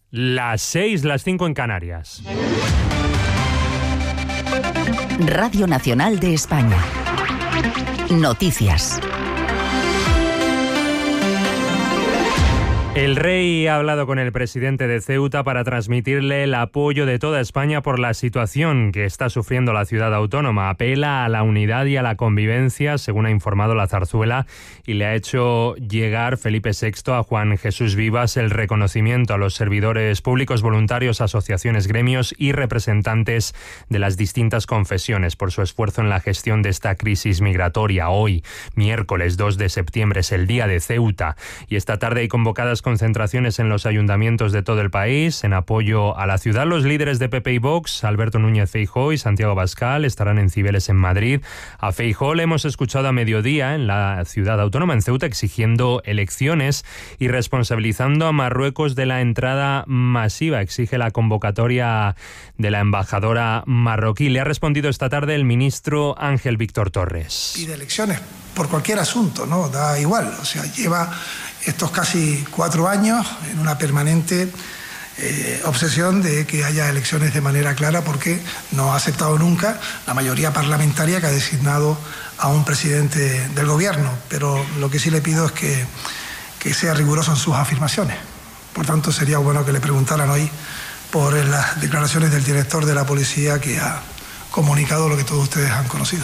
Las 6, las 5 en Canarias. Radio Nacional de España. Noticias. El rey ha hablado con el presidente de Ceuta para transmitirle el apoyo de toda España por la situación que está sufriendo la ciudad autónoma. Apela a la unidad y a la convivencia, según ha informado La Zarzuela, y le ha hecho llegar Felipe VI a Juan Jesús Vivas el reconocimiento a los servidores públicos, voluntarios, asociaciones, gremios y representantes de las distintas confesiones por su esfuerzo en la gestión de esta crisis migratoria. Hoy, miércoles 2 de septiembre, es el Día de Ceuta y esta tarde hay convocadas concentraciones en los ayuntamientos de todo el país en apoyo a la ciudad. Los líderes de PP y Vox, Alberto Núñez Feijóo y Santiago Abascal, estarán en Cibeles, en Madrid. A Feijóo le hemos escuchado a mediodía en la ciudad autónoma, en Ceuta, exigiendo elecciones y responsabilizando a Marruecos de la entrada masiva. Exige la convocatoria de la embajadora marroquí. Le ha respondido esta tarde el ministro Ángel Víctor Torres. Pide elecciones por cualquier asunto, ¿no? Da igual. O sea, lleva estos casi 4 años en una permanente obsesión de que haya elecciones de manera clara, porque no ha aceptado nunca la mayoría parlamentaria que ha designado a un presidente del gobierno. Pero lo que sí le pido es que sea riguroso en sus afirmaciones. Por tanto, sería bueno que le preguntaran hoy por las declaraciones del director de la policía, que ha comunicado lo que todos ustedes han conocido.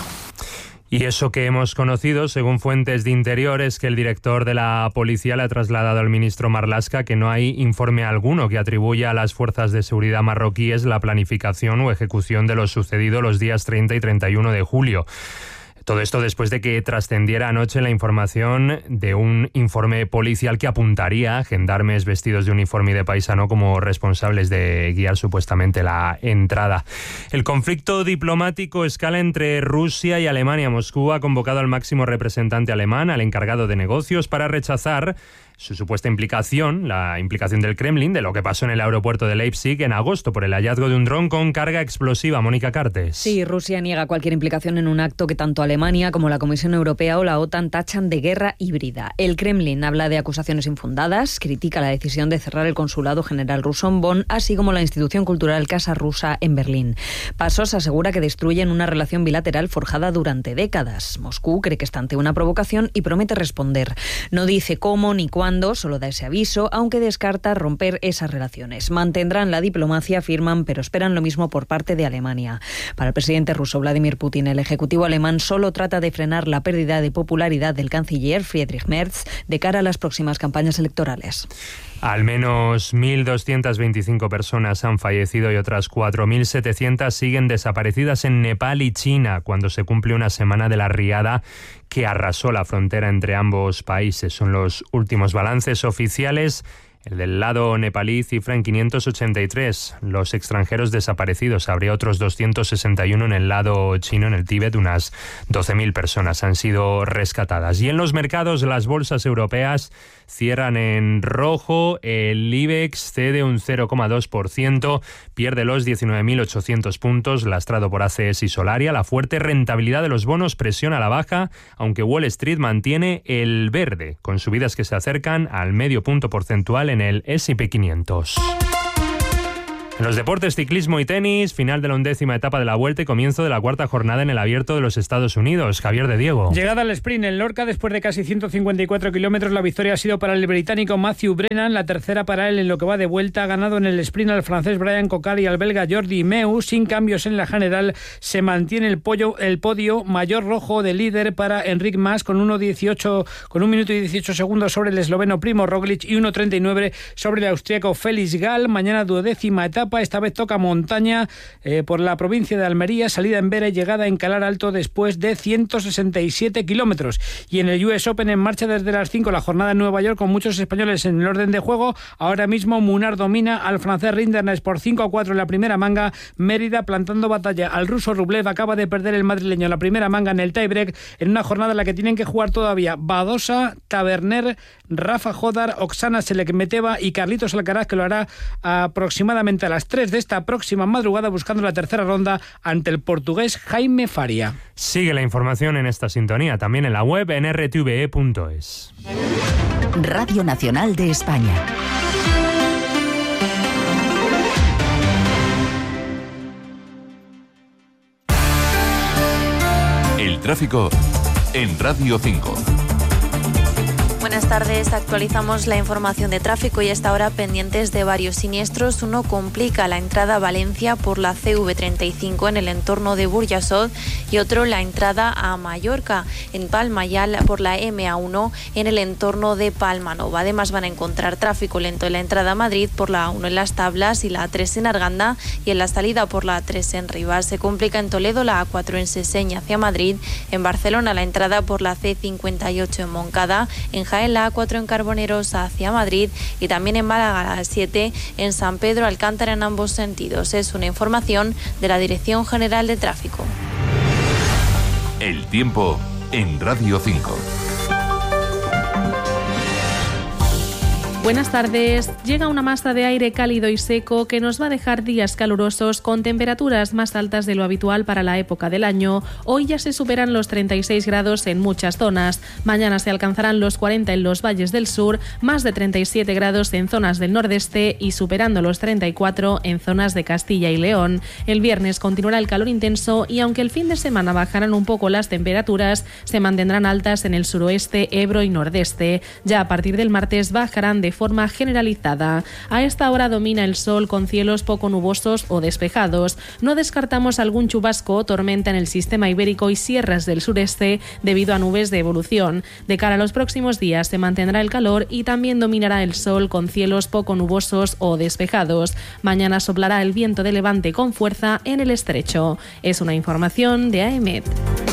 Y eso que hemos conocido, según fuentes de Interior, es que el director de la policía le ha trasladado al ministro Marlaska que no hay informe alguno que atribuya a las fuerzas de seguridad marroquíes la planificación o ejecución de lo sucedido los días 30 y 31 de julio. Todo esto después de que trascendiera anoche la información de un informe policial que apuntaría a gendarmes vestidos de uniforme y de paisano como responsables de guiar supuestamente la entrada. El conflicto diplomático escala entre Rusia y Alemania. Moscú ha convocado al máximo representante alemán, al encargado de negocios, para rechazar su supuesta implicación, la implicación del Kremlin, de lo que pasó en el aeropuerto de Leipzig en agosto por el hallazgo de un dron con carga explosiva. Mónica Cartes. Sí, Rusia niega cualquier implicación en un acto que tanto Alemania como la Comisión Europea o la OTAN tachan de guerra híbrida. El Kremlin habla de acusaciones infundadas, critica la decisión de cerrar el consulado general ruso en Bonn, así como la institución cultural Casa Rusa en Berlín. Pasos asegura que destruyen una relación bilateral forjada durante décadas. Moscú cree que está ante una provocación y promete responder. No dice cómo ni cuándo, solo da ese aviso, aunque descarta romper esas relaciones. Mantendrán la diplomacia, afirman, pero esperan lo mismo por parte de Alemania. Para el presidente ruso Vladimir Putin, el ejecutivo alemán solo trata de frenar la pérdida de popularidad del canciller Friedrich Merz de cara a las próximas campañas electorales. Al menos 1.225 personas han fallecido y otras 4.700 siguen desaparecidas en Nepal y China, cuando se cumple una semana de la riada que arrasó la frontera entre ambos países. Son los últimos balances oficiales. El del lado nepalí cifra en 583 los extranjeros desaparecidos. Habría otros 261 en el lado chino. En el Tíbet unas 12.000 personas han sido rescatadas. Y en los mercados, las bolsas europeas cierran en rojo. El IBEX cede un 0,2%, pierde los 19.800 puntos, lastrado por ACS y Solaria. La fuerte rentabilidad de los bonos presiona a la baja, aunque Wall Street mantiene el verde, con subidas que se acercan al medio punto porcentual en el S&P 500. En los deportes, ciclismo y tenis, final de la 11ª etapa de la Vuelta y comienzo de la 4ª jornada en el Abierto de los Estados Unidos. Javier de Diego. Llegada al sprint en Lorca, después de casi 154 kilómetros, la victoria ha sido para el británico Matthew Brennan, la tercera para él en lo que va de vuelta. Ha ganado en el sprint al francés Brian Coccard y al belga Jordi Meus. Sin cambios en la general, se mantiene el podio mayor rojo de líder para Enric Mas con 1 minuto y 18 segundos sobre el esloveno Primo Roglic y 1:39 sobre el austriaco Felix Gall. Mañana 12ª etapa. Esta vez toca montaña por la provincia de Almería, salida en Vera y llegada en Calar Alto después de 167 kilómetros. Y en el US Open en marcha desde las 5 la jornada en Nueva York con muchos españoles en el orden de juego. Ahora mismo Munar domina al francés Rinderknech por 5-4 en la primera manga. Mérida plantando batalla al ruso Rublev. Acaba de perder el madrileño la primera manga en el tiebreak en una jornada en la que tienen que jugar todavía Badosa, Taberner, Rafa Jodar, Oksana Selekmeteva y Carlitos Alcaraz, que lo hará aproximadamente a las 3 de esta próxima madrugada buscando la tercera ronda ante el portugués Jaime Faria. Sigue la información en esta sintonía, también en la web en rtve.es. Radio Nacional de España. tráfico en Radio 5. Buenas tardes, actualizamos la información de tráfico y hasta ahora pendientes de varios siniestros. Uno complica la entrada a Valencia por la CV35 en el entorno de Burjasot y otro la entrada a Mallorca en Palma ya por la MA1 en el entorno de Palmanova. Además van a encontrar tráfico lento en la entrada a Madrid por la A1 en Las Tablas y la A3 en Arganda y en la salida por la A3 en Rivas. Se complica en Toledo la A4 en Seseña hacia Madrid, en Barcelona la entrada por la C58 en Moncada, en Jaén la A4 en Carboneros hacia Madrid y también en Málaga la A7 en San Pedro Alcántara en ambos sentidos. Es una información de la Dirección General de Tráfico. El tiempo en Radio 5. Buenas tardes. Llega una masa de aire cálido y seco que nos va a dejar días calurosos con temperaturas más altas de lo habitual para la época del año. Hoy ya se superan los 36 grados en muchas zonas. Mañana se alcanzarán los 40 en los valles del sur, más de 37 grados en zonas del nordeste y superando los 34 en zonas de Castilla y León. El viernes continuará el calor intenso y aunque el fin de semana bajarán un poco las temperaturas, se mantendrán altas en el suroeste, Ebro y nordeste. Ya a partir del martes bajarán de forma generalizada. A esta hora domina el sol con cielos poco nubosos o despejados. No descartamos algún chubasco o tormenta en el sistema ibérico y sierras del sureste debido a nubes de evolución. De cara a los próximos días se mantendrá el calor y también dominará el sol con cielos poco nubosos o despejados. Mañana soplará el viento de levante con fuerza en el estrecho. Es una información de AEMET.